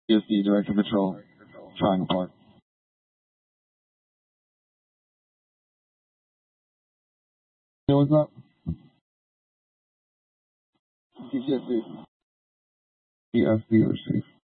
PSC, Director of Patrol, Triangle Park. Hey, what's up? PSC. PSC receive.